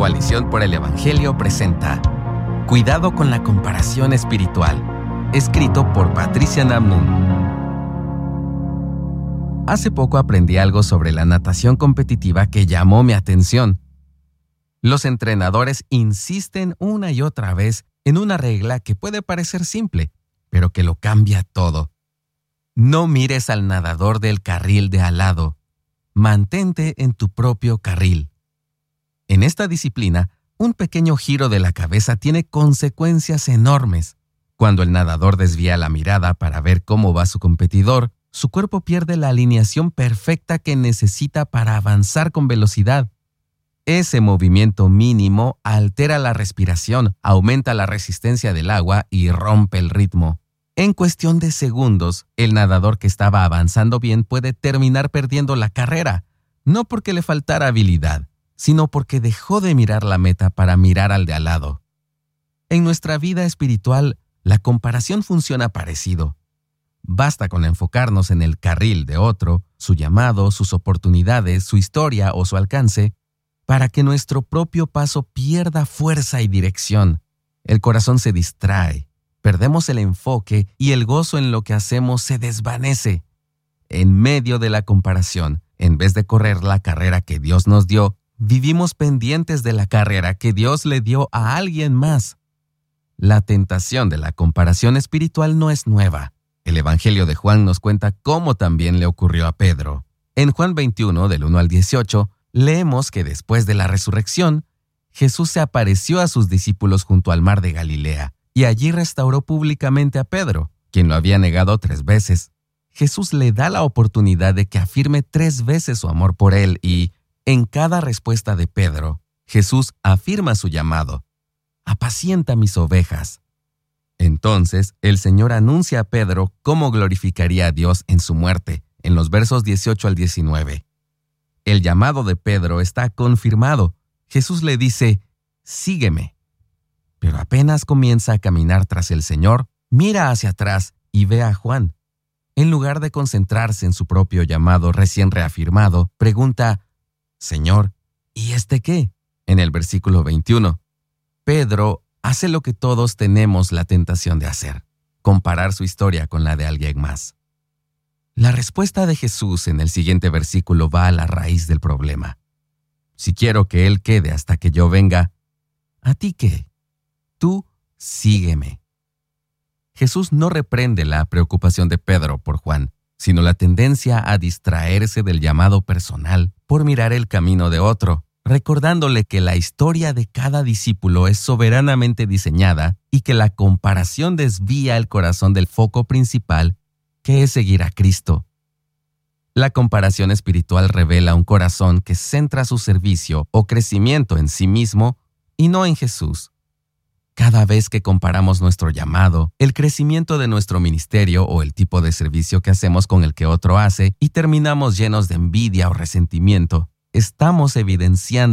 Coalición por el Evangelio presenta Cuidado con la comparación espiritual, escrito por Patricia Namnun. Hace poco aprendí algo sobre la natación competitiva que llamó mi atención. Los entrenadores insisten una y otra vez en una regla que puede parecer simple, pero que lo cambia todo. No mires al nadador del carril de al lado. Mantente en tu propio carril. En esta disciplina, un pequeño giro de la cabeza tiene consecuencias enormes. Cuando el nadador desvía la mirada para ver cómo va su competidor, su cuerpo pierde la alineación perfecta que necesita para avanzar con velocidad. Ese movimiento mínimo altera la respiración, aumenta la resistencia del agua y rompe el ritmo. En cuestión de segundos, el nadador que estaba avanzando bien puede terminar perdiendo la carrera, no porque le faltara habilidad, sino porque dejó de mirar la meta para mirar al de al lado. En nuestra vida espiritual, la comparación funciona parecido. Basta con enfocarnos en el carril de otro, su llamado, sus oportunidades, su historia o su alcance, para que nuestro propio paso pierda fuerza y dirección. El corazón se distrae, perdemos el enfoque y el gozo en lo que hacemos se desvanece. En medio de la comparación, en vez de correr la carrera que Dios nos dio, vivimos pendientes de la carrera que Dios le dio a alguien más. La tentación de la comparación espiritual no es nueva. El Evangelio de Juan nos cuenta cómo también le ocurrió a Pedro. En Juan 21, del 1 al 18, leemos que después de la resurrección, Jesús se apareció a sus discípulos junto al mar de Galilea, y allí restauró públicamente a Pedro, quien lo había negado 3 veces. Jesús le da la oportunidad de que afirme 3 veces su amor por él y, en cada respuesta de Pedro, Jesús afirma su llamado: «Apacienta mis ovejas». Entonces, el Señor anuncia a Pedro cómo glorificaría a Dios en su muerte, en los versos 18 al 19. El llamado de Pedro está confirmado. Jesús le dice: «Sígueme». Pero apenas comienza a caminar tras el Señor, mira hacia atrás y ve a Juan. En lugar de concentrarse en su propio llamado recién reafirmado, pregunta: «Señor, ¿y este qué?». En el versículo 21, Pedro hace lo que todos tenemos la tentación de hacer: comparar su historia con la de alguien más. La respuesta de Jesús en el siguiente versículo va a la raíz del problema. Si quiero que Él quede hasta que yo venga, ¿a ti qué? Tú sígueme. Jesús no reprende la preocupación de Pedro por Juan, sino la tendencia a distraerse del llamado personal por mirar el camino de otro, recordándole que la historia de cada discípulo es soberanamente diseñada y que la comparación desvía el corazón del foco principal, que es seguir a Cristo. La comparación espiritual revela un corazón que centra su servicio o crecimiento en sí mismo y no en Jesús. Cada vez que comparamos nuestro llamado, el crecimiento de nuestro ministerio o el tipo de servicio que hacemos con el que otro hace y terminamos llenos de envidia o resentimiento, estamos evidenciando